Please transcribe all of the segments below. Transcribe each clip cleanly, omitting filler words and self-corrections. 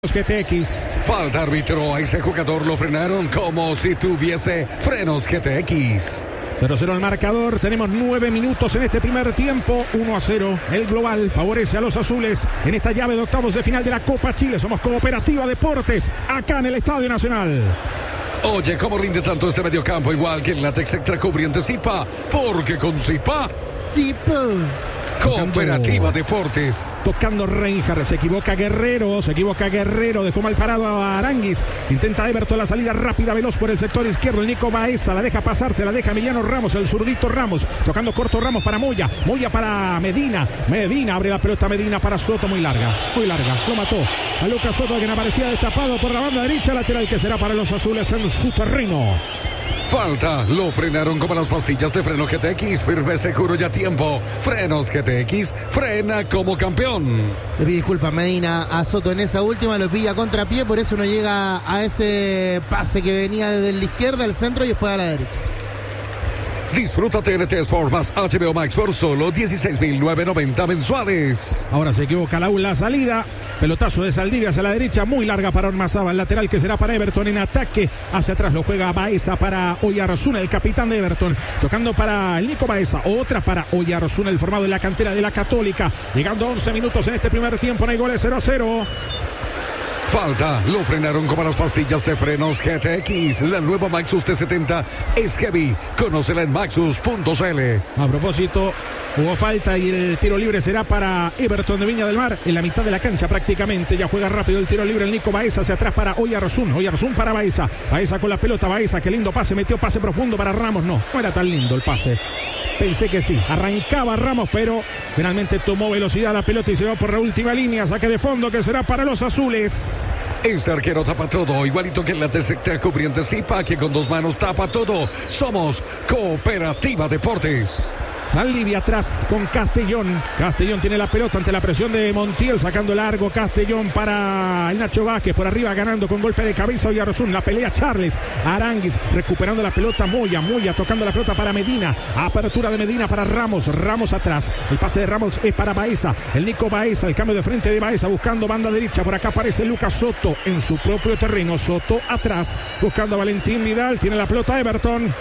GTX. Falta árbitro, a ese jugador lo frenaron como si tuviese frenos GTX. 0-0 el marcador, tenemos 9 minutos en este primer tiempo, 1-0. El global favorece a los azules en esta llave de octavos de final de la Copa Chile. Somos Cooperativa Deportes, acá en el Estadio Nacional. Oye, ¿cómo rinde tanto este mediocampo? Igual que el látex extra cubriente Zipa, porque con Zipa... Zipa. Cooperativa Deportes. Tocando Reinhardt, se equivoca Guerrero, dejó mal parado a Aranguis, intenta Everton la salida rápida, veloz por el sector izquierdo, el Nico Baeza la deja pasar, se la deja Emiliano Ramos, el zurdito Ramos, tocando corto Ramos para Moya para Medina abre la pelota Medina para Soto, muy larga, lo mató a Lucas Soto, quien aparecía destapado por la banda derecha, lateral que será para los azules en su terreno. Falta, lo frenaron como las pastillas de freno GTX, firme, seguro y a tiempo. Frenos GTX, frena como campeón. Le pide disculpas Medina a Soto en esa última, lo pilla a contrapié, por eso no llega a ese pase que venía desde la izquierda al centro y después a la derecha. Disfruta TNT Sport más HBO Max por solo $16,990 mensuales. Ahora se equivoca la salida. Pelotazo de Saldivia hacia la derecha, muy larga para Ormazábal, lateral que será para Everton en ataque. Hacia atrás lo juega Baeza para Oyarzún, el capitán de Everton. Tocando para el Nico Baeza, otra para Oyarzún, el formado en la cantera de la Católica. Llegando 11 minutos en este primer tiempo, no hay goles, 0-0. Falta, lo frenaron como las pastillas de frenos GTX. La nueva Maxus T70 es heavy. Conócela en maxus.cl. A propósito, hubo falta y el tiro libre será para Everton de Viña del Mar. En la mitad de la cancha prácticamente. Ya juega rápido el tiro libre el Nico Baeza hacia atrás para Oyarzún para Baeza. Baeza con la pelota, Baeza, qué lindo pase. Metió pase profundo para Ramos. No era tan lindo el pase. Pensé que sí, arrancaba Ramos, pero finalmente tomó velocidad la pelota y se va por la última línea. Saque de fondo que será para los azules. Este arquero tapa todo, igualito que el látex extra cubriente Zipa, que con dos manos tapa todo. Somos Cooperativa Deportes. Saldivia atrás con Castellón. Castellón tiene la pelota ante la presión de Montiel, sacando largo Castellón para el Nacho Vázquez, por arriba ganando con golpe de cabeza Oyarzún, la pelea Charles, Aranguis recuperando la pelota, Moya tocando la pelota para Medina, apertura de Medina para Ramos atrás, el pase de Ramos es para Baeza, el Nico Baeza, el cambio de frente de Baeza buscando banda derecha, por acá aparece Lucas Soto en su propio terreno, Soto atrás, buscando a Valentín Vidal, tiene la pelota Everton.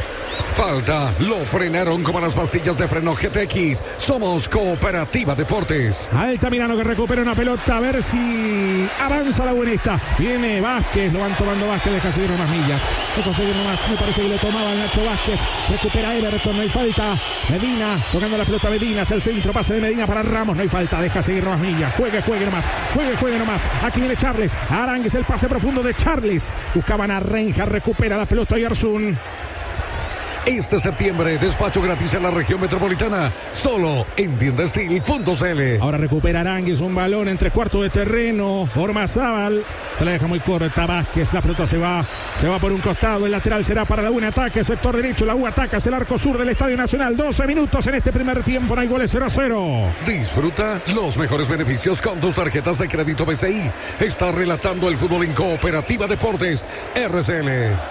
Falta, lo frenaron como las pastillas de freno GTX. Somos Cooperativa Deportes. Altamirano que recupera una pelota, a ver si avanza la buenista. Viene Vázquez, lo van tomando Vázquez, deja seguir unas millas. No conseguir más, me parece que lo tomaba el Nacho Vázquez. Recupera Everton, no hay falta. Medina, tocando la pelota Medina hacia el centro, pase de Medina para Ramos, no hay falta, deja seguir unas millas. Juegue nomás. Aquí viene Charles, Arangues, el pase profundo de Charles. Buscaban a Reinhardt, recupera la pelota Oyarzún. Este septiembre, despacho gratis en la región metropolitana, solo en tiendastil.cl. Ahora recupera Aranguis, un balón entre cuartos de terreno. Ormazábal se la deja muy corta. Vázquez, la pelota se va por un costado. El lateral será para la U en ataque, sector derecho. La U ataca hacia el arco sur del Estadio Nacional. 12 minutos en este primer tiempo, no hay goles, 0-0. Disfruta los mejores beneficios con tus tarjetas de crédito BCI. Está relatando el fútbol en Cooperativa Deportes RCL.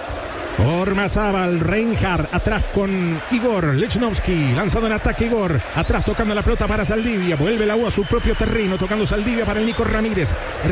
Ormazábal, Reinhardt, atrás con Igor Lechnowsky, lanzado en ataque Igor, atrás tocando la pelota para Saldivia, vuelve la U a su propio terreno, tocando Saldivia para el Nico Ramírez,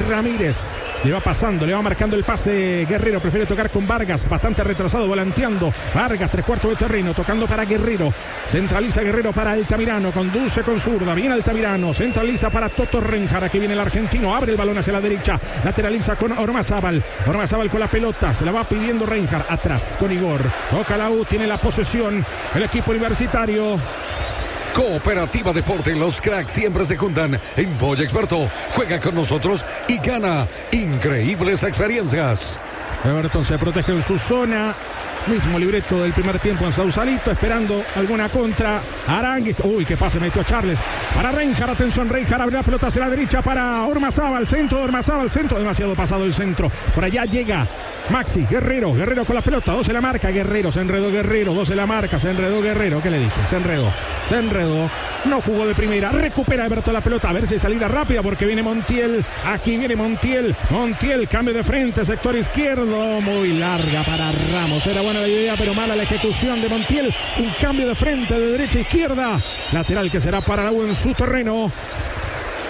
le va pasando, le va marcando el pase Guerrero, prefiere tocar con Vargas, bastante retrasado, volanteando, Vargas, tres cuartos de terreno, tocando para Guerrero, centraliza Guerrero para Altamirano, conduce con zurda, viene Altamirano, centraliza para Toto Reinhardt, aquí viene el argentino, abre el balón hacia la derecha, lateraliza con Ormazábal con la pelota, se la va pidiendo Reinhardt, atrás con Igor, toca la U, tiene la posesión el equipo universitario. Cooperativa Deporte, los cracks siempre se juntan en Boya Experto. Juega con nosotros y gana increíbles experiencias. Everton se protege en su zona. Mismo libreto del primer tiempo en Sausalito, esperando alguna contra. Aranguis, uy, qué pase metió Charles para Reinhardt, atención, Reinhardt abre la pelota hacia la derecha para Ormazábal, centro, demasiado pasado el centro, por allá llega Maxi, Guerrero con la pelota, 2 en la marca, Guerrero, se enredó Guerrero, 2 en la marca, se enredó Guerrero, ¿qué le dije? Se enredó, no jugó de primera, recupera Everton la pelota, a ver si hay salida rápida porque viene Montiel, aquí viene Montiel, cambio de frente, sector izquierdo, muy larga para Ramos, era buena la idea pero mala la ejecución de Montiel, un cambio de frente de derecha a izquierda, lateral que será para la U en su terreno.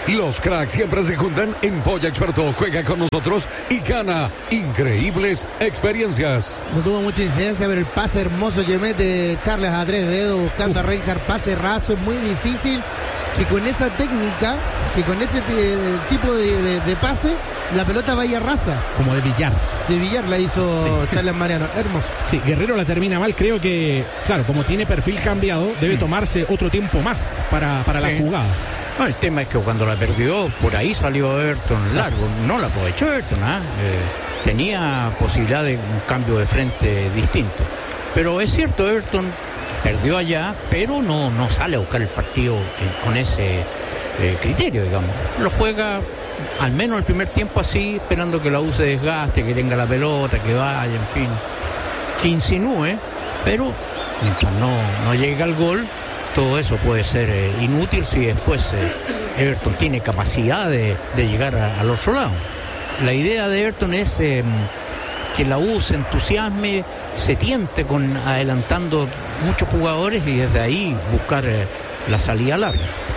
Los cracks siempre se juntan en Polla Experto. Juega con nosotros y gana increíbles experiencias. No tuvo mucha incidencia, pero el pase hermoso que mete Charles a 3 dedos buscando a Reinhardt, pase raso, es muy difícil que con esa técnica, que con ese tipo de pase, la pelota vaya rasa. Como de billar. De billar la hizo Charles Mariano, hermoso. Sí, Guerrero la termina mal, creo que, claro, como tiene perfil cambiado, debe tomarse otro tiempo más para la jugada. No, el tema es que cuando la perdió, por ahí salió Everton largo, no la aprovechó Everton, tenía posibilidad de un cambio de frente distinto. Pero es cierto, Everton perdió allá, pero no sale a buscar el partido con ese criterio, digamos. Lo juega al menos el primer tiempo así, esperando que la U se desgaste, que tenga la pelota, que vaya, en fin, que insinúe, pero mientras no llegue al gol, todo eso puede ser inútil si después Everton tiene capacidad de llegar al otro lado. La idea de Everton es que la U se entusiasme, se tiente con adelantando muchos jugadores y desde ahí buscar la salida larga.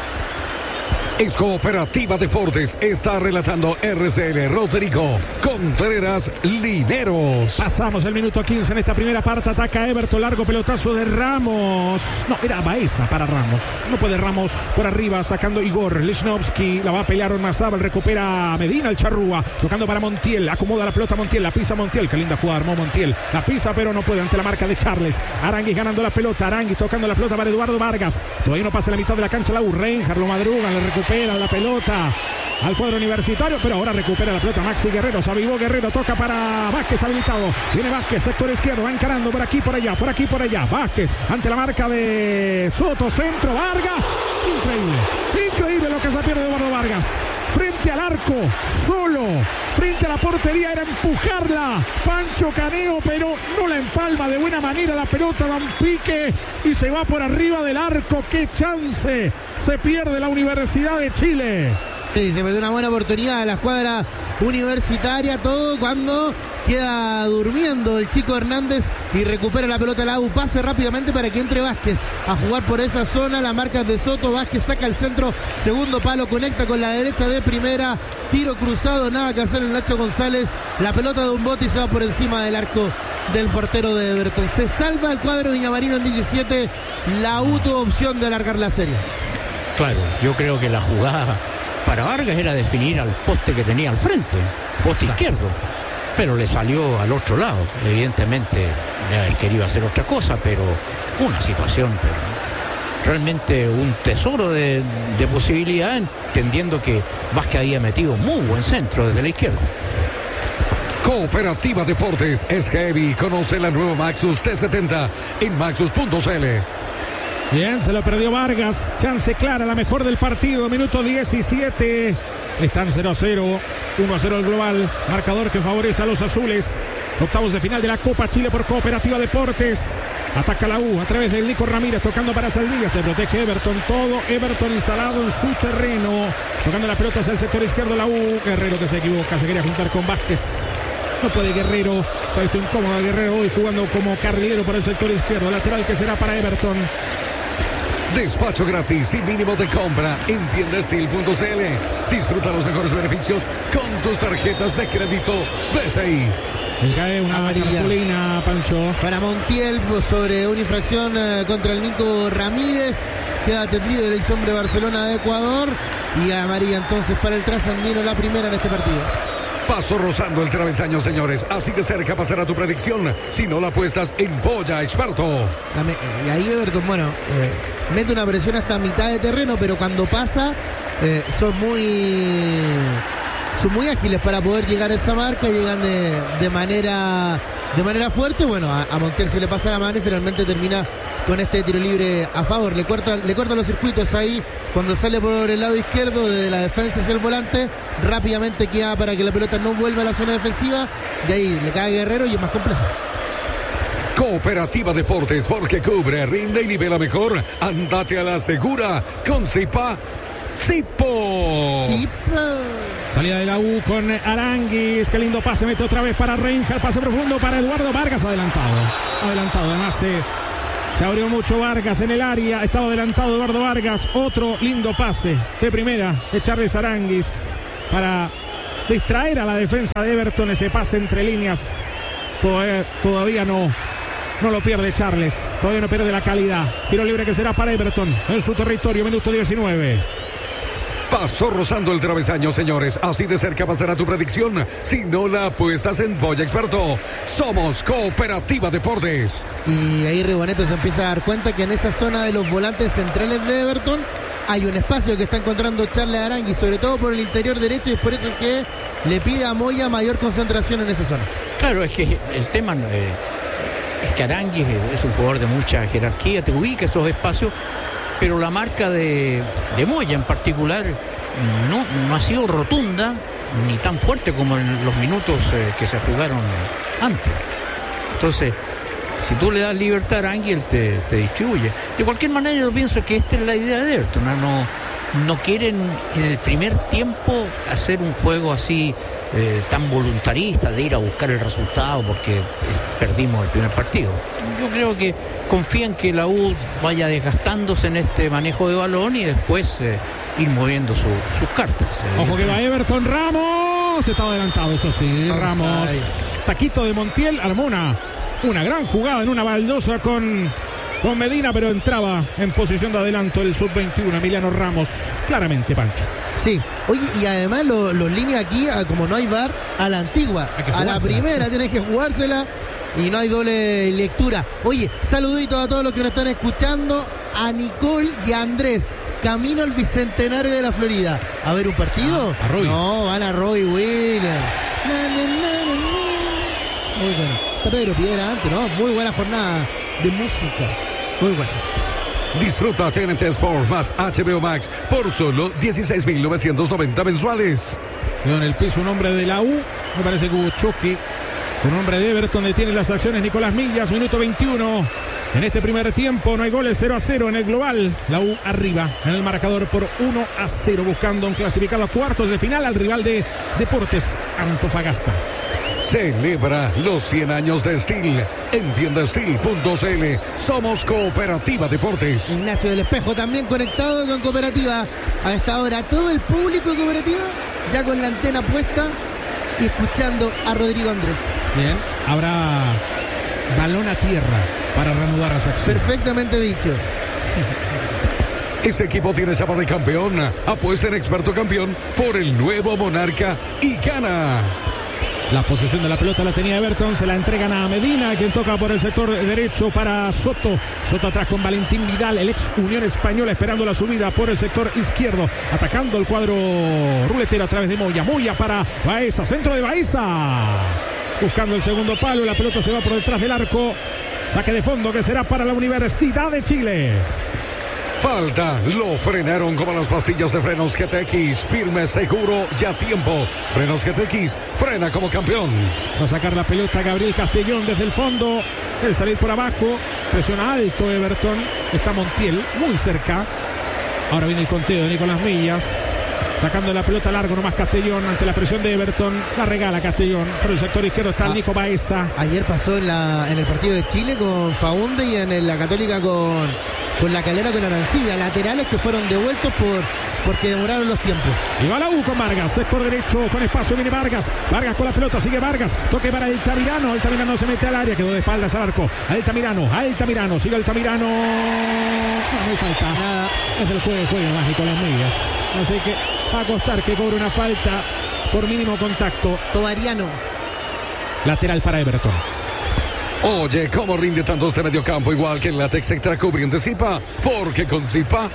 Es Cooperativa Deportes, está relatando RCL Rodrigo Contreras Lineros. Pasamos el minuto 15 en esta primera parte, ataca Everton, largo pelotazo de Ramos. No, era Baeza para Ramos. No puede Ramos por arriba, sacando Igor Lichnowsky, la va a pelear Ormazábal, recupera Medina, el charrúa, tocando para Montiel, acomoda la pelota Montiel, la pisa Montiel, qué linda jugada armó Montiel, la pisa pero no puede ante la marca de Charles. Aranguis ganando la pelota, Aranguis tocando la pelota para Eduardo Vargas, todavía no pasa la mitad de la cancha la U, Reinhardt lo madruga, le recupera la pelota al cuadro universitario, pero ahora recupera la pelota Maxi Guerrero, se avivó Guerrero, toca para Vázquez habilitado, viene Vázquez, sector izquierdo, va encarando por aquí, por allá, Vázquez, ante la marca de Soto, centro, Vargas, increíble lo que se pierde Eduardo Vargas, frente al arco, solo, frente a la portería, era empujarla, Pancho Caneo, pero no la empalma de buena manera la pelota, da un pique y se va por arriba del arco, qué chance, se pierde la Universidad de Chile. Sí, se metió una buena oportunidad a la escuadra universitaria, todo cuando queda durmiendo el chico Hernández y recupera la pelota la U, pase rápidamente para que entre Vázquez a jugar por esa zona, la marca de Soto, Vázquez saca el centro, segundo palo, conecta con la derecha de primera, tiro cruzado, nada que hacer el Nacho González, la pelota de un bote y se va por encima del arco del portero de Everton. Se salva el cuadro Villamarino en 17, la U tuvo opción de alargar la serie. Claro, yo creo que la jugada para Vargas era definir al poste que tenía al frente, poste izquierdo, pero le salió al otro lado. Evidentemente él quería hacer otra cosa, pero una situación realmente un tesoro de posibilidad, entendiendo que Vázquez había metido muy buen centro desde la izquierda. Cooperativa Deportes es heavy. Conoce la nueva Maxus T70 en maxus.cl. Bien, se lo perdió Vargas, chance clara, la mejor del partido, minuto 17, están 0-0, 1-0 el global, marcador que favorece a los azules, octavos de final de la Copa Chile por Cooperativa Deportes, ataca la U a través del Nico Ramírez, tocando para Saldivia, se protege Everton, todo Everton instalado en su terreno, tocando la pelota hacia el sector izquierdo la U, Guerrero que se equivoca, se quería juntar con Vázquez. No puede Guerrero, se ha visto incómodo Guerrero hoy jugando como carrilero por el sector izquierdo, lateral que será para Everton. Despacho gratis y mínimo de compra en tiendastil.cl. Disfruta los mejores beneficios con tus tarjetas de crédito BCI. Cae una cartulina, Pancho. Para Montiel sobre una infracción contra el Nico Ramírez. Queda atendido el ex hombre de Barcelona de Ecuador. Y amarilla entonces para el trasandino, la primera en este partido. Paso rozando el travesaño, señores. Así de cerca pasará tu predicción si no la apuestas en Polla Experto. Y ahí Everton, mete una presión hasta mitad de terreno, pero cuando pasa son muy ágiles para poder llegar a esa marca, llegan de manera fuerte. Bueno, a Montiel se le pasa la mano y finalmente termina con este tiro libre a favor. Le corta los circuitos ahí cuando sale por el lado izquierdo desde la defensa hacia el volante, rápidamente queda para que la pelota no vuelva a la zona defensiva, de ahí le cae Guerrero y es más complejo. Cooperativa Deportes, porque cubre, rinde y nivela mejor. Andate a la segura con Zipa Zipo. Salida de la U con Aranguis, qué lindo pase, mete otra vez para Reinhardt, pase profundo para Eduardo Vargas, adelantado, además Se abrió mucho Vargas en el área. Estaba adelantado Eduardo Vargas. Otro lindo pase de primera de Charles Aránguiz para distraer a la defensa de Everton. Ese pase entre líneas todavía no lo pierde Charles. Todavía no pierde la calidad. Tiro libre que será para Everton en su territorio. Minuto 19. Pasó rozando el travesaño, señores. Así de cerca pasará tu predicción. Si no la apuestas en Boya Experto. Somos Cooperativa Deportes. Y ahí Rigoneto se empieza a dar cuenta que en esa zona de los volantes centrales de Everton hay un espacio que está encontrando Charles Aránguiz, sobre todo por el interior derecho, y es por eso que le pide a Moya mayor concentración en esa zona. Claro, es que el tema es que Aránguiz es un jugador de mucha jerarquía, te ubica esos espacios, pero la marca de Moya en particular no ha sido rotunda ni tan fuerte como en los minutos que se jugaron antes. Entonces, si tú le das libertad a Aránguiz, él te distribuye. De cualquier manera, yo pienso que esta es la idea de Everton. No quieren en el primer tiempo hacer un juego así tan voluntarista de ir a buscar el resultado porque perdimos el primer partido. Yo creo que confían que la U vaya desgastándose en este manejo de balón y después ir moviendo sus cartas. Ojo que va Everton. Ramos estaba adelantado, eso sí. Ramos, taquito de Montiel, armó una gran jugada en una baldosa con Medina, pero entraba en posición de adelanto el sub-21 Emiliano Ramos, claramente, Pancho. Sí, oye, y además los líneas aquí, como no hay VAR, a la antigua, a la primera tienes que jugársela y no hay doble lectura. Oye, saluditos a todos los que nos están escuchando, a Nicole y a Andrés, camino al Bicentenario de la Florida. ¿A ver un partido? A Roy. No, van a Roy Williams. Muy bueno. Está Pedro Piedra antes, ¿no? Muy buena jornada de música. Muy bueno. Disfruta TNT Sport más HBO Max por solo 16.990 mensuales. En el piso un hombre de la U, me parece que hubo choque. Un hombre de Everton detiene las acciones Nicolás Millas, minuto 21. En este primer tiempo no hay goles, 0-0 en el global. La U arriba en el marcador por 1-0, buscando un clasificado a cuartos de final al rival de Deportes Antofagasta. Celebra los 100 años de Steel. En tiendasteel.cl. Somos Cooperativa Deportes. Ignacio del Espejo también conectado con Cooperativa. A esta hora todo el público de Cooperativa ya con la antena puesta y escuchando a Rodrigo Andrés. Bien, habrá balón a tierra para reanudar las acciones. Perfectamente dicho. Ese equipo tiene chapa de campeón. Apuesta en Experto Campeón por el nuevo Monarca y gana. La posesión de la pelota la tenía Everton, se la entregan a Medina, quien toca por el sector derecho para Soto. Soto atrás con Valentín Vidal, el ex Unión Española, esperando la subida por el sector izquierdo, atacando el cuadro ruletero a través de Moya. Moya para Baeza, centro de Baeza, buscando el segundo palo, la pelota se va por detrás del arco. Saque de fondo que será para la Universidad de Chile. Falta, lo frenaron como las pastillas de frenos GTX, firme, seguro y a tiempo. Frenos GTX, frena como campeón. Va a sacar la pelota Gabriel Castellón desde el fondo, el salir por abajo, presiona alto Everton, está Montiel muy cerca. Ahora viene el conteo de Nicolás Millas, sacando la pelota largo nomás Castellón ante la presión de Everton, la regala Castellón, por el sector izquierdo está el Nico Baeza. Ayer pasó en el partido de Chile con Faunde y en la Católica con la Calera con Arancibia, laterales que fueron devueltos porque demoraron los tiempos. Y va la U con Vargas, sector derecho con espacio, viene Vargas con la pelota, sigue Vargas, toque para Altamirano se mete al área, quedó de espaldas al arco, Altamirano, sigue Altamirano, no hay falta, nada, es del juego más Nicolás Millas, así que va a costar que cobre una falta por mínimo contacto. Tovariano. Lateral para Everton. Oye, ¿cómo rinde tanto este mediocampo? Igual que el látex extra cubriente Zipa. Porque con Zipa,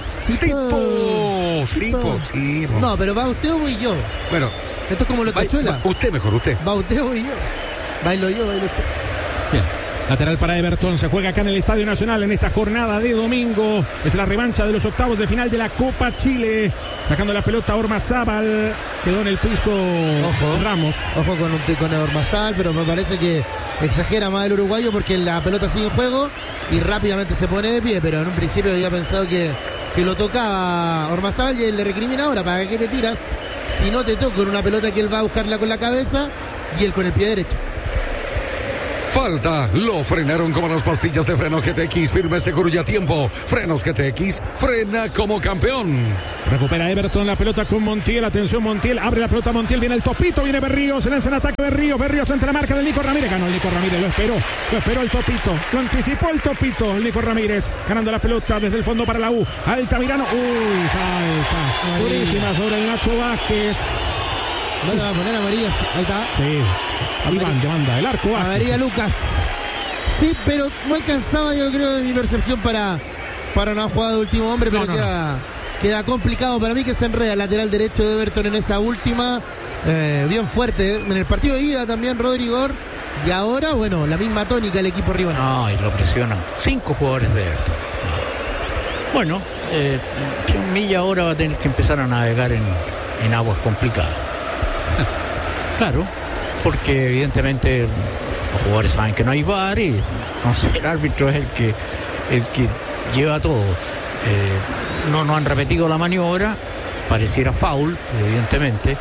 Zipo. No, pero va usted o voy yo. Bueno. Esto es como lo tachuela. Usted mejor, usted. Va usted o voy yo. Bailo usted. Bien. Lateral para Everton, se juega acá en el Estadio Nacional en esta jornada de domingo. Es la revancha de los octavos de final de la Copa Chile. Sacando la pelota Ormazábal, quedó en el piso. Ramos. Ojo con Ormazábal, pero me parece que exagera más el uruguayo porque la pelota sigue en juego y rápidamente se pone de pie, pero en un principio había pensado que lo tocaba Ormazábal y él le recrimina ahora, ¿para qué te tiras? Si no te toca en una pelota que él va a buscarla con la cabeza y él con el pie derecho. Falta, lo frenaron como las pastillas de freno GTX, firme, seguro y a tiempo. Frenos GTX, frena como campeón. Recupera Everton la pelota con Montiel. Atención, Montiel. Abre la pelota Montiel. Viene el Topito. Viene Berríos. Se lanza en ataque Berríos. Berríos entre la marca del Nico Ramírez. Ganó el Nico Ramírez. Lo esperó el Topito. Lo anticipó el Topito. El Nico Ramírez. Ganando la pelota desde el fondo para la U. Altamirano. Uy, falta. Durísima sobre el Nacho Vázquez. No le va a poner amarilla. Ahí está. Sí. Iván demanda el arco. Amarilla Lucas. Sí, pero no alcanzaba, yo creo, de mi percepción para una jugada de último hombre, pero queda complicado para mí, que se enreda el lateral derecho de Everton en esa última. Bien fuerte. En el partido de ida también Rodrigo. Y ahora, bueno, la misma tónica el equipo rival. No, y lo presionan 5 jugadores de Everton. Bueno, Milla ahora va a tener que empezar a navegar en aguas complicadas. Claro, porque evidentemente los jugadores saben que no hay VAR y entonces el árbitro es el que lleva todo. No han repetido la maniobra, pareciera foul, evidentemente.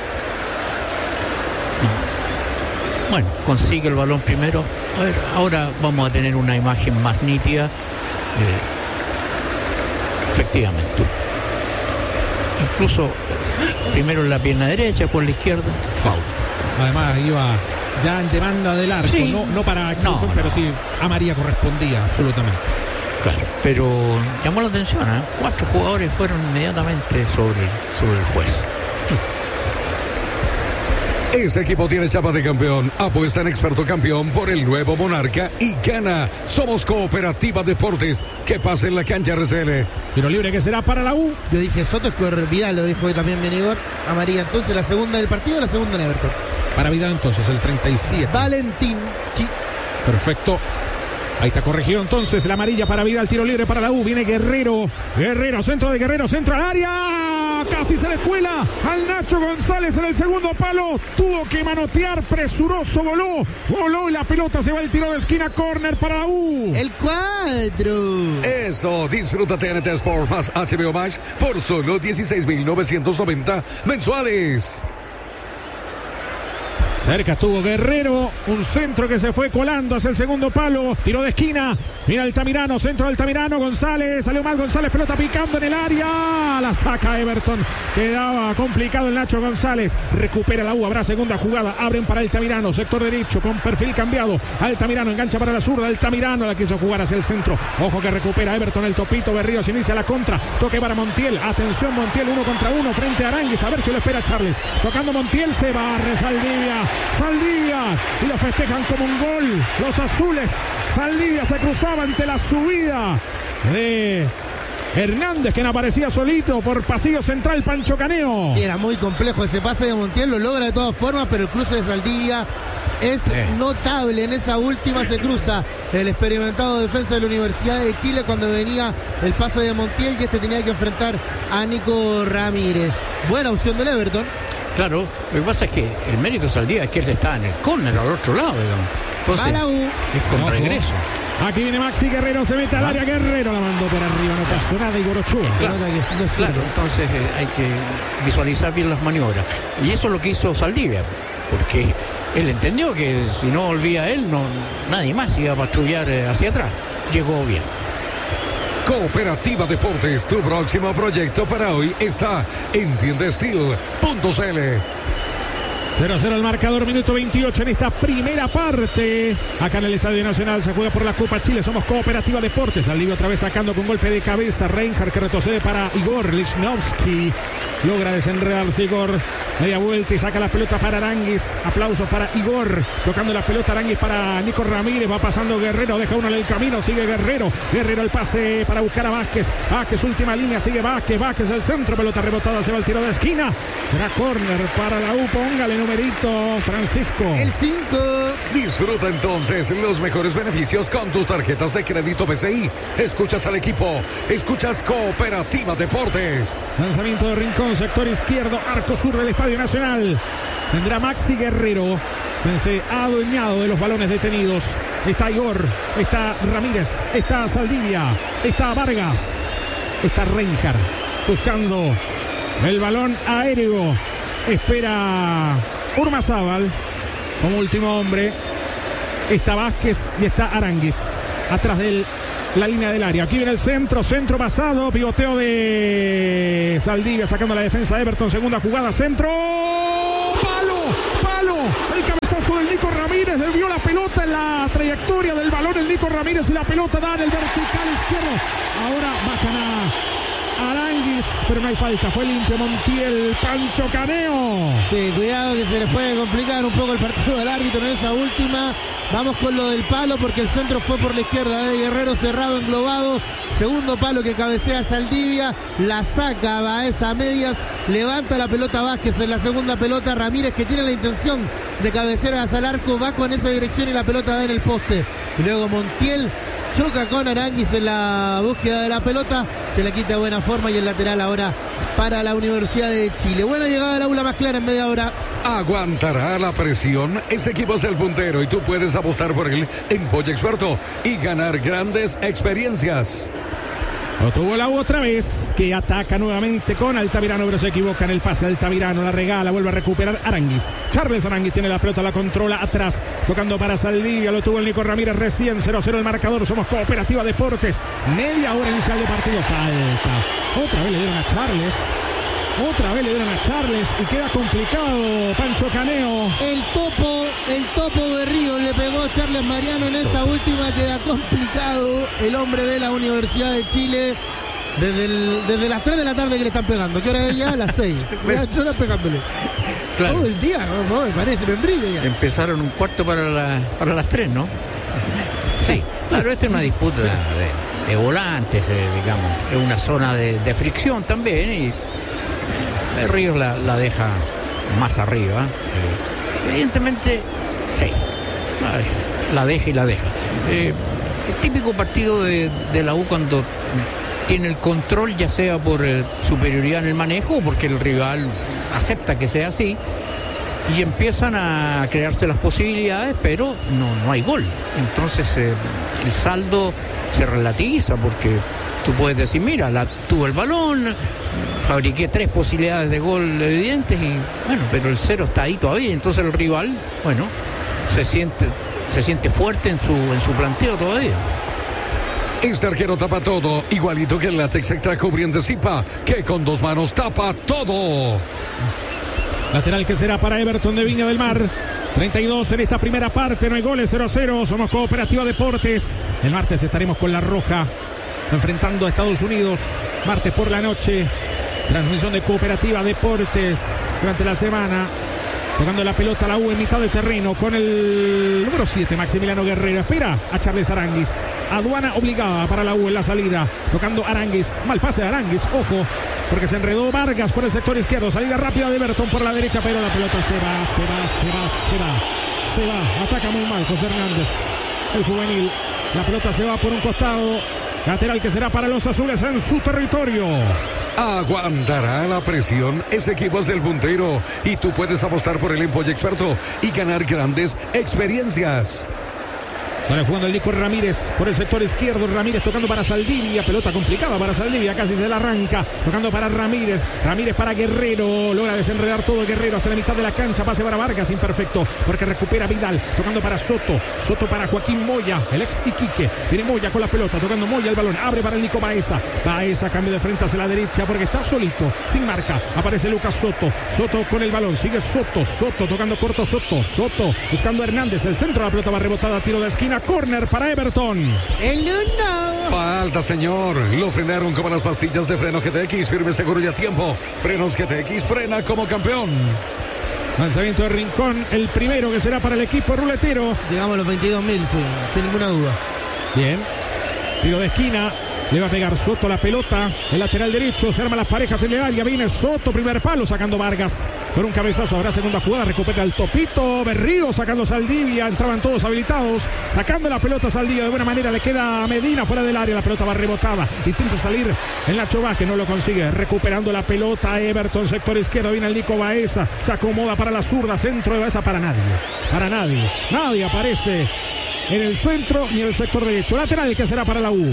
Bueno, consigue el balón primero. A ver, ahora vamos a tener una imagen más nítida. Efectivamente. Incluso primero en la pierna derecha, por la izquierda, foul. Además iba ya en demanda del arco, sí. no para expulsión, pero sí a María correspondía absolutamente. Claro, pero llamó la atención, 4 jugadores fueron inmediatamente sobre el juez. Ese equipo tiene chapa de campeón. Apuesta en Experto Campeón por el nuevo Monarca y gana. Somos Cooperativa Deportes. Que pase en la cancha RCL. Tiro libre que será para la U. Yo dije Soto, es Vidal, lo dijo también Benigor. Amarilla entonces, la segunda del partido, la segunda en Everton. Para Vidal entonces, el 37. Valentín. Perfecto. Ahí está corregido entonces la amarilla para Vidal, tiro libre para la U, viene Guerrero, centro de Guerrero, centro al área, casi se le escuela al Nacho González en el segundo palo, tuvo que manotear, presuroso, voló y la pelota se va al tiro de esquina, córner para la U. El 4. Eso, disfruta TNT Sport más HBO Max por solo 16.990 mensuales. Cerca estuvo Guerrero, un centro que se fue colando hacia el segundo palo, tiro de esquina, mira Altamirano, centro de Altamirano, González, salió mal González, pelota picando en el área, la saca Everton, quedaba complicado el Nacho González, recupera la U, habrá segunda jugada, abren para Altamirano, sector derecho con perfil cambiado, Altamirano engancha para la zurda, Altamirano la quiso jugar hacia el centro, ojo que recupera Everton, el Topito, Berríos inicia la contra, toque para Montiel, atención Montiel, 1 contra 1 frente a Aránguiz, a ver si lo espera Charles, tocando Montiel, se barre Saldivia y lo festejan como un gol los azules. Saldivia se cruzaba ante la subida de Hernández, quien aparecía solito por pasillo central. Pancho Caneo. Sí, era muy complejo ese pase de Montiel, lo logra de todas formas, pero el cruce de Saldivia es notable. En esa última se cruza el experimentado defensa de la Universidad de Chile cuando venía el pase de Montiel, y este tenía que enfrentar a Nico Ramírez. Buena opción del Everton. Claro, lo que pasa es que el mérito de Saldivia es que él está en el córner al otro lado, digamos. Entonces, es con regreso. Aquí viene Maxi Guerrero, se mete al área, Guerrero la mandó por arriba, no pasó nada, Igor Ochoa. Claro, entonces hay que visualizar bien las maniobras. Y eso es lo que hizo Saldivia, porque él entendió que si no volvía él, nadie más iba a patrullar hacia atrás. Llegó bien. Cooperativa Deportes, tu próximo proyecto para hoy está en tiendasteel.cl. 0-0 el marcador, minuto 28 en esta primera parte. Acá en el Estadio Nacional se juega por la Copa Chile. Somos Cooperativa Deportes. Al otra vez sacando con golpe de cabeza. Reinhardt que retrocede para Igor Lichnowsky. Logra desenredarse Igor. Media vuelta y saca la pelota para Aránguiz. Aplausos para Igor. Tocando la pelota Aránguiz para Nico Ramírez. Va pasando Guerrero. Deja uno en el camino. Sigue Guerrero. Guerrero el pase para buscar a Vázquez. Vázquez última línea. Sigue Vázquez. Vázquez el centro. Pelota rebotada. Se va el tiro de esquina. Será córner para la U. Póngale numerito, Francisco. El 5. Disfruta entonces los mejores beneficios con tus tarjetas de crédito BCI. Escuchas al equipo. Escuchas Cooperativa Deportes. Lanzamiento de Rincón, sector izquierdo, arco sur del Estadio Nacional. Tendrá Maxi Guerrero. Se ha adueñado de los balones detenidos. Está Igor, está Ramírez, está Saldivia, está Vargas, está Reinhardt buscando el balón aéreo. Espera Urmazábal como último hombre. Está Vázquez y está Aránguiz atrás de la línea del área. Aquí viene el centro pasado, pivoteo de Saldivia sacando la defensa de Everton, segunda jugada, centro, palo, el cabezazo del Nico Ramírez, desvió la pelota en la trayectoria del balón el Nico Ramírez y la pelota da en el vertical izquierdo. Ahora bajan a Aránguiz, pero no hay falta, fue limpio Montiel. Pancho Caneo. Sí, cuidado que se les puede complicar un poco el partido del árbitro en esa última. Vamos con lo del palo porque el centro fue por la izquierda de Guerrero, cerrado, englobado. Segundo palo que cabecea Saldivia, la saca Baeza a medias, levanta la pelota Vázquez en la segunda pelota. Ramírez, que tiene la intención de cabecear hacia el arco, va con esa dirección y la pelota da en el poste. Y luego Montiel choca con Aránguiz en la búsqueda de la pelota, se la quita de buena forma y el lateral ahora para la Universidad de Chile. Buena llegada al aula más clara en media hora. Aguantará la presión. Ese equipo es el puntero y tú puedes apostar por él en Pollo Experto y ganar grandes experiencias. Lo tuvo la U otra vez, que ataca nuevamente con Altamirano, pero se equivoca en el pase. Altamirano la regala, vuelve a recuperar Aránguiz. Charles Aránguiz tiene la pelota, la controla atrás, tocando para Saldivia, lo tuvo el Nico Ramírez recién, 0-0 el marcador. Somos Cooperativa Deportes, media hora inicial de partido, falta. Otra vez le dieron a Charles y queda complicado Pancho Caneo. El topo Berrío le pegó a Charles Mariano en esa última, queda complicado el hombre de la Universidad de Chile. Desde las 3 de la tarde que le están pegando. ¿Qué hora es ya? A las 6. Yo la pegándole. Claro. Todo el día, no, me parece, me brilla ya. Empezaron un cuarto para las 3, ¿no? Sí, claro, esta es una disputa de volantes, digamos. Es una zona de fricción también y Ríos la deja más arriba. Evidentemente, sí, la deja. El típico partido de la U cuando tiene el control, ya sea por superioridad en el manejo o porque el rival acepta que sea así, y empiezan a crearse las posibilidades, pero no hay gol. Entonces el saldo se relativiza porque tú puedes decir, mira, tuvo el balón, fabriqué 3 posibilidades de gol evidentes y bueno, pero el 0 está ahí todavía. Entonces el rival, bueno, se siente fuerte en su planteo todavía. Este arquero tapa todo, igualito que el látex extra cubriente Zipa, que con 2 manos tapa todo. Lateral que será para Everton de Viña del Mar. 32 en esta primera parte, no hay goles, 0-0. Somos Cooperativa Deportes. El martes estaremos con La Roja enfrentando a Estados Unidos, martes por la noche. Transmisión de Cooperativa Deportes durante la semana. Tocando la pelota la U en mitad de terreno con el número 7, Maximiliano Guerrero. Espera a Charles Aránguiz. Aduana obligada para la U en la salida. Tocando Aránguiz. Mal pase de Aránguiz. Ojo, porque se enredó Vargas por el sector izquierdo. Salida rápida de Everton por la derecha, pero la pelota se va. Ataca muy mal José Hernández, el juvenil. La pelota se va por un costado. Lateral que será para los azules en su territorio. Aguantará la presión. Ese equipo es el puntero y tú puedes apostar por el en Pollo Experto y ganar grandes experiencias. Sale jugando el Nico Ramírez por el sector izquierdo. Ramírez tocando para Saldivia. Pelota complicada para Saldivia. Casi se la arranca. Tocando para Ramírez. Ramírez para Guerrero. Logra desenredar todo Guerrero hacia la mitad de la cancha. Pase para Vargas. Imperfecto porque recupera Vidal. Tocando para Soto. Soto para Joaquín Moya. El ex Iquique. Viene Moya con la pelota. Tocando Moya el balón. Abre para el Nico Baeza. Baeza cambio de frente hacia la derecha porque está solito. Sin marca. Aparece Lucas Soto. Soto con el balón. Sigue Soto. Soto tocando corto. Soto buscando a Hernández. El centro. La pelota va rebotada. Tiro de esquina. Corner para Everton. El uno. Falta, señor. Lo frenaron como las pastillas de freno GTX. Firme, seguro y a tiempo. Frenos GTX, frena como campeón. Lanzamiento de Rincón. El primero que será para el equipo ruletero. Llegamos a los 22.000, sin ninguna duda. Bien. Tiro de esquina. Le va a pegar Soto la pelota. El lateral derecho. Se arman las parejas en el área. Viene Soto. Primer palo sacando Vargas. Con un cabezazo. Habrá segunda jugada. Recupera el Topito. Berrío sacando Saldivia. Entraban todos habilitados. Sacando la pelota Saldivia. De buena manera. Le queda a Medina fuera del área. La pelota va rebotada. Intenta salir en Nacho Vázquez. No lo consigue. Recuperando la pelota. Everton. Sector izquierdo. Viene el Nico Baeza. Se acomoda para la zurda. Centro de Baeza para nadie. Para nadie. Nadie aparece en el centro ni en el sector derecho. Lateral que será para la U.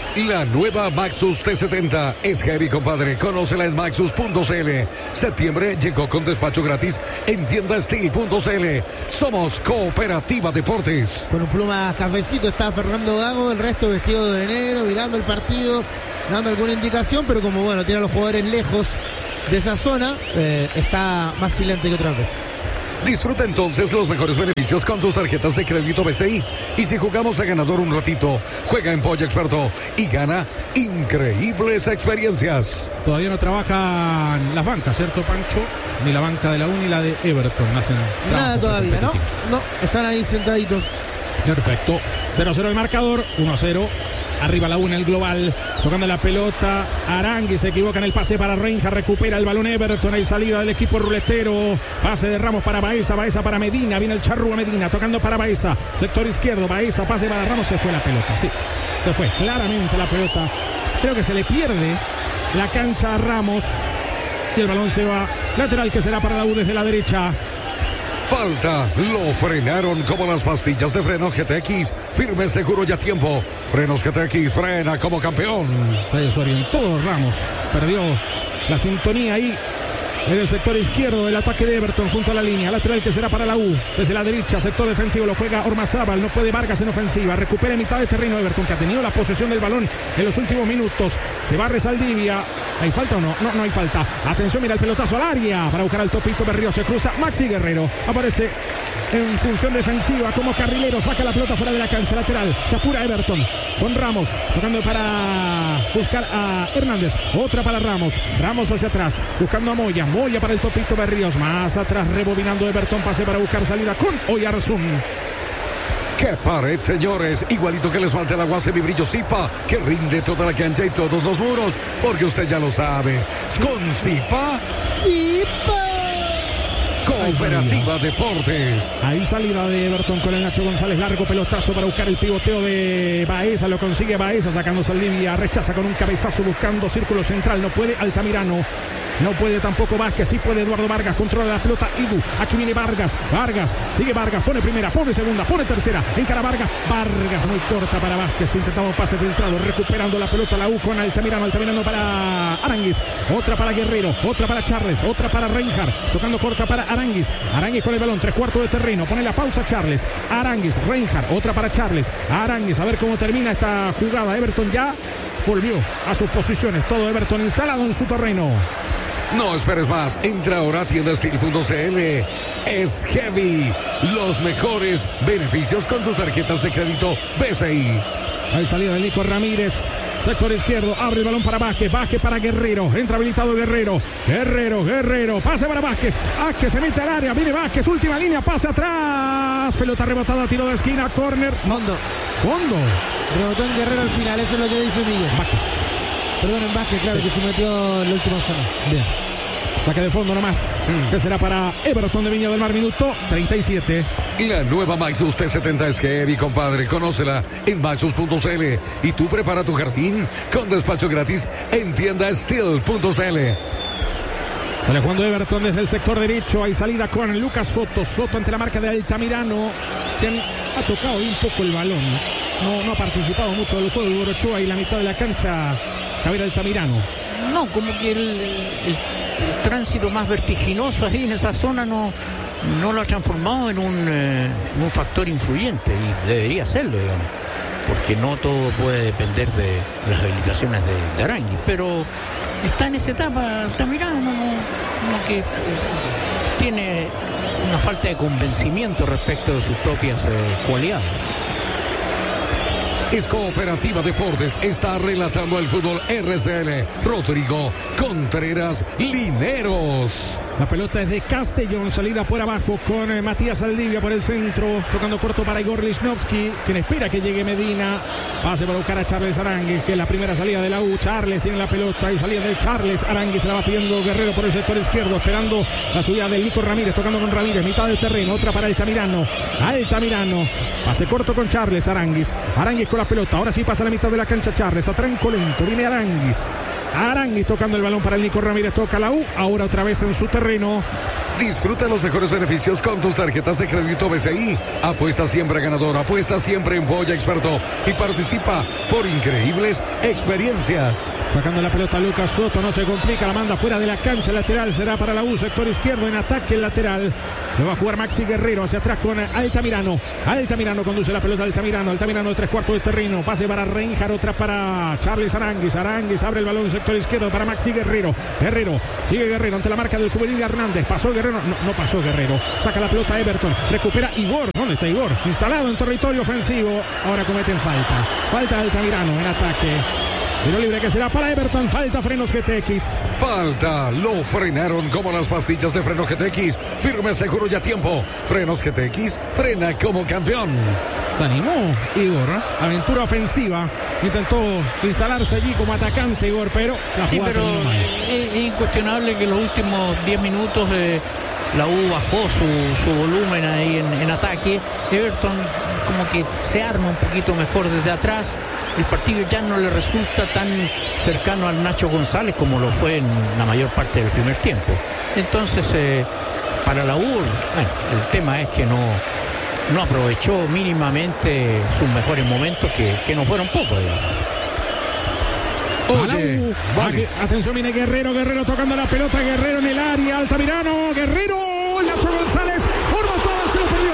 La nueva Maxus T70 es heavy, compadre. Conócela en maxus.cl. Septiembre llegó con despacho gratis en tiendastil.cl. Somos Cooperativa Deportes. Con un pluma cafecito está Fernando Gago, el resto vestido de negro, mirando el partido, dando alguna indicación, pero como bueno, tiene a los jugadores lejos de esa zona, está más silente que otras veces. Disfruta entonces los mejores beneficios con tus tarjetas de crédito BCI. Y si jugamos a ganador un ratito, juega en Polla Experto y gana increíbles experiencias. Todavía no trabajan las bancas, ¿cierto, Pancho? Ni la banca de la U ni la de Everton. Nada todavía, ¿no? No, están ahí sentaditos. Perfecto. 0-0 el marcador, 1-0. Arriba la U en el global, tocando la pelota. Arangui se equivoca en el pase para Reinhardt, recupera el balón Everton. Hay salida del equipo ruletero. Pase de Ramos para Baeza, Baeza para Medina. Viene el charrúa Medina, tocando para Baeza. Sector izquierdo, Baeza, pase para Ramos. Se fue la pelota, sí. Se fue claramente la pelota. Creo que se le pierde la cancha a Ramos. Y el balón se va. Lateral que será para la U desde la derecha. Falta, lo frenaron como las pastillas de freno GTX. Firme, seguro y a tiempo. Frenos GTX, frena como campeón. Se desorientó Ramos, perdió la sintonía ahí en el sector izquierdo del ataque de Everton junto a la línea. Lateral que será para la U. Desde la derecha, sector defensivo, lo juega Ormazábal. No puede Vargas en ofensiva. Recupera en mitad de terreno Everton, que ha tenido la posesión del balón en los últimos minutos. Se barre Saldivia. ¿Hay falta o no? No hay falta. Atención, mira el pelotazo al área para buscar al Topito Berrío. Se cruza Maxi Guerrero. Aparece en función defensiva como carrilero. Saca la pelota fuera de la cancha. Lateral. Se apura Everton con Ramos. Tocando para buscar a Hernández. Otra para Ramos. Ramos hacia atrás. Buscando a Moya. Moya para el Topito Berríos. Más atrás rebobinando Everton. Pase para buscar salida con Oyarzún. ¡Qué pared, señores! Igualito que les falta el agua semibrillo Zipa, que rinde toda la cancha y todos los muros, porque usted ya lo sabe. Con Zipa, Cooperativa Deportes. Ahí salida de Everton con el Nacho González. Largo pelotazo para buscar el pivoteo de Baeza. Lo consigue Baeza sacando Saldivia. Rechaza con un cabezazo buscando círculo central. No puede Altamirano. No puede tampoco Vázquez, sí puede Eduardo Vargas, controla la pelota Idu, aquí viene Vargas, sigue Vargas, pone primera, pone segunda, pone tercera, encara Vargas muy corta para Vázquez, intentamos pase filtrado, recuperando la pelota la U con Altamirano para Aranguis, otra para Guerrero, otra para Charles, otra para Reinhardt, tocando corta para Aranguis con el balón, 3/4 de terreno, pone la pausa Charles, Aranguis, Reinhardt, otra para Charles, Aranguis, a ver cómo termina esta jugada, Everton ya volvió a sus posiciones, todo Everton instalado en su terreno. No esperes más, entra ahora a tiendastil.cl. Es heavy, los mejores beneficios con tus tarjetas de crédito BCI. Hay salida de Nico Ramírez, sector izquierdo, abre el balón para Vázquez para Guerrero, entra habilitado Guerrero, pase para Vázquez se mete al área, viene Vázquez, última línea, pase atrás, pelota rebotada, tiro de esquina, córner, Fondo, rebotó en Guerrero al final, eso es lo que dice Miguel. Perdonen, Vázquez, claro, sí, que se metió en la última zona. Bien. Saque de fondo nomás. Que será para Everton de Viña del Mar, minuto 37. La nueva Maxus T70 es heavy, compadre. Conócela en maxus.cl. Y tú prepara tu jardín con despacho gratis en tiendastil.cl. Sale jugando Everton desde el sector derecho. Hay salida con Lucas Soto. Soto ante la marca de Altamirano, quien ha tocado un poco el balón. No ha participado mucho del juego de Orochoa y la mitad de la cancha. Javier Altamirano. No, como que el tránsito más vertiginoso ahí en esa zona no lo ha transformado en un factor influyente, y debería serlo, digamos, porque no todo puede depender de las habilitaciones de Arangui, pero está en esa etapa Altamirano, como que tiene una falta de convencimiento respecto de sus propias cualidades. Es Cooperativa Deportes, está relatando el fútbol RCL, Rodrigo Contreras Lineros. La pelota es de Castellón, salida por abajo con Matías Saldivia por el centro, tocando corto para Igor Lichnowsky, quien espera que llegue Medina. Pase para buscar a Charles Aranguis, que es la primera salida de la U. Charles tiene la pelota y salida de Charles. Aranguis se la va pidiendo Guerrero por el sector izquierdo, esperando la subida del Nico Ramírez, tocando con Ramírez, mitad del terreno, otra para Altamirano. Pase corto con Charles Aranguis con la pelota, ahora sí pasa a la mitad de la cancha Charles, a tranco lento, viene Aranguis tocando el balón para el Nico Ramírez, toca la U, ahora otra vez en su terreno, Disfruta los mejores beneficios con tus tarjetas de crédito BCI. Apuesta siempre ganador, apuesta siempre en Boya Experto y participa por increíbles experiencias. Sacando la pelota Lucas Soto, no se complica, la manda fuera de la cancha, lateral será para la U, sector izquierdo en ataque el lateral. Lo va a jugar Maxi Guerrero hacia atrás con Altamirano. Altamirano conduce la pelota, Altamirano de 3/4 de terreno, pase para Reinhardt, otra para Charles Aranguis. Aranguis abre el balón sector izquierdo para Maxi Guerrero. Sigue Guerrero ante la marca del juvenil Hernández. Pasó Guerrero, no pasó Guerrero. Saca la pelota Everton, recupera Igor. ¿Dónde está Igor? Instalado en territorio ofensivo. Ahora cometen falta. Falta de Altamirano en ataque. Tiro libre que será para Everton. Falta Frenos GTX. Falta. Lo frenaron como las pastillas de Frenos GTX. Firme, seguro y a tiempo. Frenos GTX. Frena como campeón. Se animó Igor, ¿eh? Aventura ofensiva. Intentó instalarse allí como atacante Igor, pero la jugada terminó mal. Es incuestionable que los últimos 10 minutos la U bajó su volumen ahí en ataque. Everton como que se arma un poquito mejor desde atrás. El partido ya no le resulta tan cercano al Nacho González como lo fue en la mayor parte del primer tiempo. Entonces, para la U, el tema es que no aprovechó mínimamente sus mejores momentos, que no fueron pocos, digamos. Oye, vale. Atención, viene Guerrero tocando la pelota, Guerrero en el área, Altamirano, Guerrero, Nacho González, Ormazábal se lo perdió,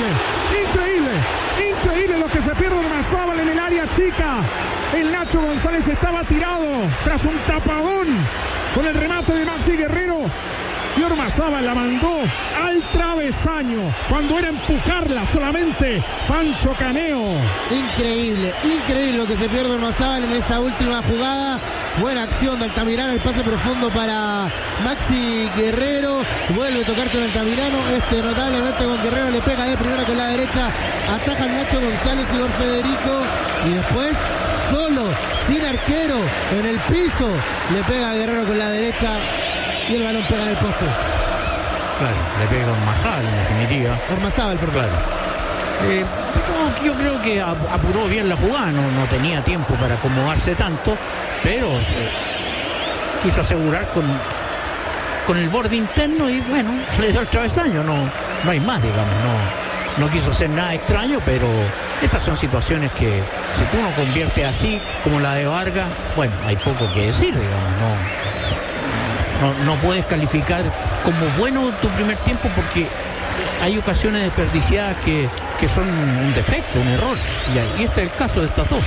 increíble lo que se pierde Ormazábal en el área chica. El Nacho González estaba tirado tras un tapadón con el remate de Maxi Guerrero. Y Ormazábal la mandó al travesaño cuando era empujarla solamente Pancho Caneo. Increíble lo que se pierde Ormazábal en esa última jugada. Buena acción de Altamirano, el pase profundo para Maxi Guerrero. Vuelve a tocar con Altamirano. Notablemente con Guerrero le pega de primera con la derecha. Ataca al Nacho González, Igor Federico. Y después, solo, sin arquero, en el piso, le pega a Guerrero con la derecha. Y el balón pega en el poste. Claro, le pega a Ormazábal en definitiva. Ormazábal, por claro. Yo creo que apuró bien la jugada, no tenía tiempo para acomodarse tanto, pero quiso asegurar con el borde interno y bueno, le dio el travesaño, no hay más, digamos, no quiso hacer nada extraño, pero estas son situaciones que si tú no conviertes así, como la de Vargas, bueno, hay poco que decir, digamos, no puedes calificar como bueno tu primer tiempo porque hay ocasiones desperdiciadas que son un defecto, un error. Y este es el caso de estas dos.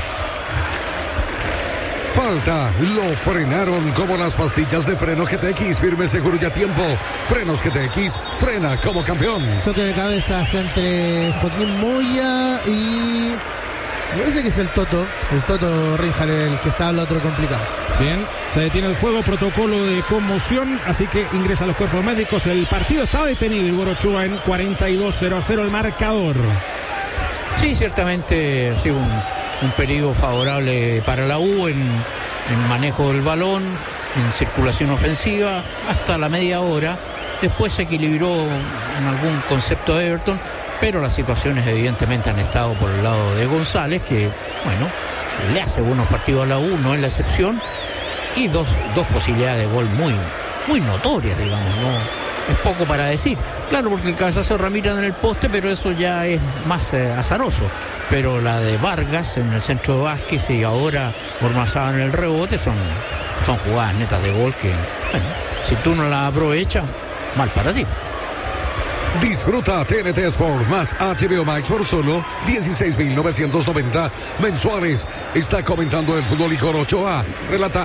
Falta. Lo frenaron como las pastillas de Freno GTX. Firme, seguro y a tiempo. Frenos GTX. Frena como campeón. Choque de cabezas entre Joaquín Moya y... me parece que es el Toto Reinhardt el que está al otro complicado. Bien, se detiene el juego, protocolo de conmoción, así que ingresa a los cuerpos médicos. El partido está detenido, Igor Ochoa, en 42-0 el marcador. Sí, ciertamente ha sido un periodo favorable para la U en manejo del balón, en circulación ofensiva, hasta la media hora. Después se equilibró en algún concepto de Everton, pero las situaciones evidentemente han estado por el lado de González, que, bueno, le hace buenos partidos a la U, no es la excepción, y dos posibilidades de gol muy notorias, digamos, no es poco para decir. Claro, porque el cabezazo de Ramírez en el poste, pero eso ya es más azaroso. Pero la de Vargas en el centro de Vázquez y ahora Ormazábal en el rebote son jugadas netas de gol que, bueno, si tú no las aprovechas, mal para ti. Disfruta TNT Sport más HBO Max por solo 16.990 mensuales. Está comentando el fútbol Igor Ochoa. Relata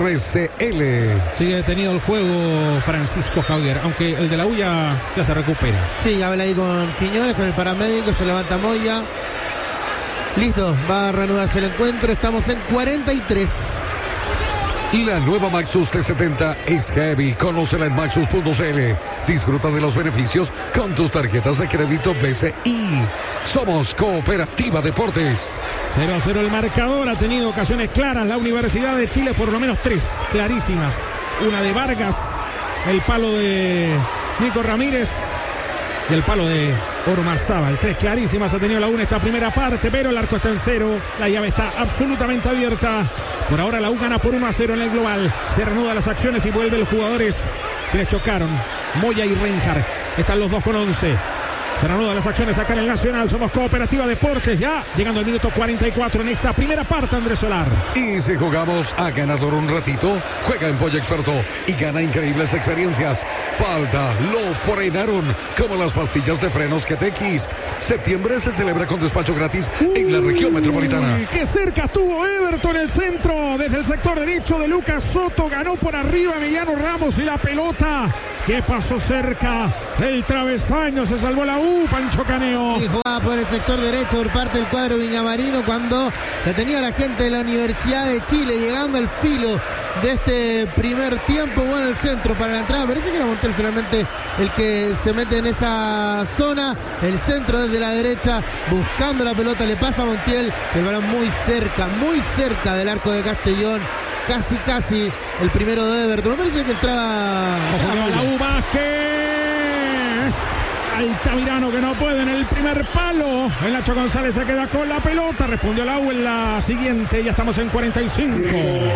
RCL. Sigue detenido el juego Francisco Javier, aunque el de la U ya se recupera. Sí, habla ahí con Quiñones, con el paramédico, se levanta Moya. Listo, va a reanudarse el encuentro. Estamos en 43. La nueva Maxus T70 es heavy. Conócela en maxus.cl. Disfruta de los beneficios con tus tarjetas de crédito BCI. Somos Cooperativa Deportes. 0-0 el marcador. Ha tenido ocasiones claras la Universidad de Chile, por lo menos 3 clarísimas. Una de Vargas, el palo de Nico Ramírez y el palo de Ormazábal. 3 clarísimas ha tenido la U en esta primera parte, pero el arco está en 0. La llave está absolutamente abierta. Por ahora la U gana por 1-0 en el global. Se reanudan las acciones y vuelven los jugadores que le chocaron. Moya y Reinhardt. Están los dos con 11. Se reanudan las acciones acá en el Nacional. Somos Cooperativa Deportes, ya llegando al minuto 44 en esta primera parte, Andrés Solar. Y si jugamos a ganador un ratito, juega en Pollo Experto y gana increíbles experiencias. Falta, lo frenaron, como las pastillas de frenos GTX. Septiembre se celebra con despacho gratis en la región metropolitana. ¡Qué cerca estuvo Everton! El centro desde el sector derecho de Lucas Soto. Ganó por arriba Emiliano Ramos y la pelota que pasó cerca del travesaño. Se salvó la U, Pancho Caneo. Sí, jugaba por el sector derecho por parte del cuadro viñamarino cuando la tenía la gente de la Universidad de Chile llegando al filo de este primer tiempo. Bueno, el centro para la entrada. Parece que era Montiel finalmente el que se mete en esa zona. El centro desde la derecha buscando la pelota. Le pasa a Montiel. El balón muy cerca del arco de Castellón. Casi el primero de Everton. Me parece que entraba la U. Vázquez. Altamirano que no puede en el primer palo. El Nacho González se queda con la pelota. Respondió la U en la siguiente. Ya estamos en 45.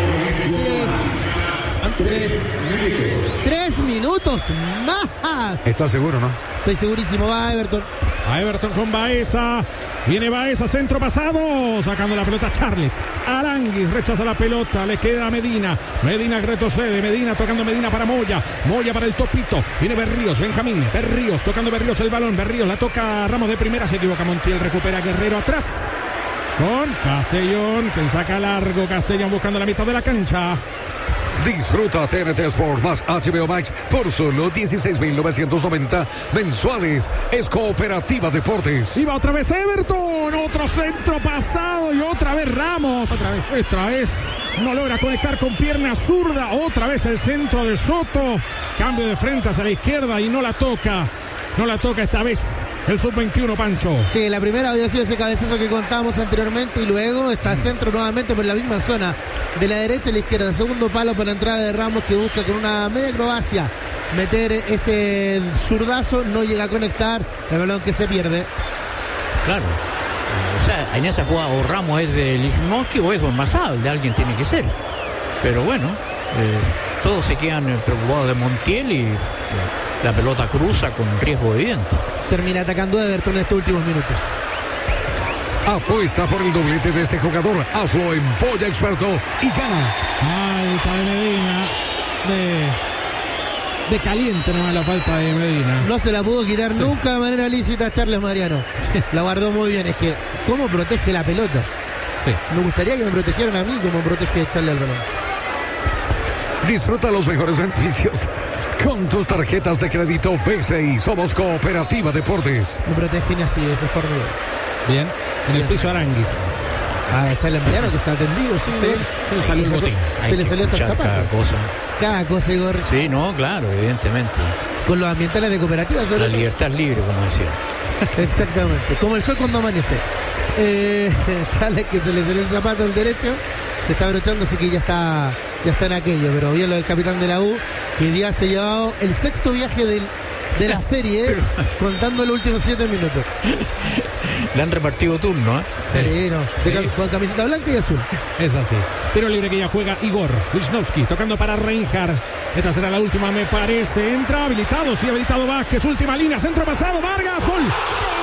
3 minutos más. ¿Estás seguro, no? Estoy segurísimo. Va a Everton. A Everton con Baeza. Viene Baeza, centro pasado, sacando la pelota Charles. Aranguis rechaza la pelota, le queda a Medina. Medina retrocede, Medina tocando Medina para Moya. Moya para el Topito. Viene Berríos, Benjamín. Berríos, tocando Berríos el balón. Berríos la toca Ramos de primera, se equivoca Montiel, recupera Guerrero atrás. Con Castellón, que saca largo. Castellón buscando la mitad de la cancha. Disfruta TNT Sport más HBO Max por solo 16.990 mensuales. Es Cooperativa Deportes. Y va otra vez Everton, otro centro pasado y otra vez Ramos. Otra vez no logra conectar con pierna zurda. Otra vez el centro de Soto. Cambio de frente hacia la izquierda y no la toca. No la toca esta vez el sub-21, Pancho. Sí, la primera había sido ese cabezazo que contábamos anteriormente y luego está el centro nuevamente por la misma zona de la derecha a la izquierda. Segundo palo para la entrada de Ramos que busca con una media acrobacia meter ese zurdazo. No llega a conectar, el balón que se pierde. Claro. O sea, en esa jugada o Ramos es de Lichnowsky o es Ormazábal, de alguien tiene que ser. Pero bueno, todos se quedan preocupados de Montiel y la pelota cruza con riesgo evidente. Termina atacando Everton en estos últimos minutos. Apuesta por el doblete de ese jugador. Hazlo en Polla Experto y gana. Falta de Medina. De caliente nomás la falta de Medina. No se la pudo quitar nunca de manera lícita a Charles Mariano. Sí. La guardó muy bien. Es que, ¿cómo protege la pelota? Sí. Me gustaría que me protegieran a mí como protege Charles el balón. Disfruta los mejores beneficios con tus tarjetas de crédito BCI. Somos Cooperativa Deportes. Me protegen así, de esa forma. Bien, en el piso Aranguis. Ah, Charles Mariano que está atendido, sí. Se salió el botín. Se le salió hasta el zapato. Cada cosa, Igor. Sí, no, claro, evidentemente. Con los ambientales de cooperativa. La libertad es libre, como decía. Exactamente, como el sol cuando amanece. Charles que se le salió el zapato al derecho. Se está abrochando, así que ya está en aquello. Pero bien lo del capitán de la U, que hoy día se ha llevado el sexto viaje de la serie, contando los últimos 7 minutos. Le han repartido turno, ¿eh? Sí, no. Con camiseta blanca y azul. Es así. Tiro libre que ya juega Igor Lichnowsky, tocando para Reinhardt. Esta será la última, me parece. Entra habilitado, sí, habilitado Vázquez. Última línea, centro pasado, Vargas, gol.